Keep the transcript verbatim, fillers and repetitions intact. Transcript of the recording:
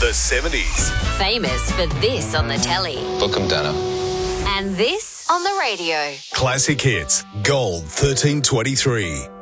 The seventies. Famous for this on the telly. Book 'em, Dana. And this on the radio. Classic hits. Gold thirteen twenty-three.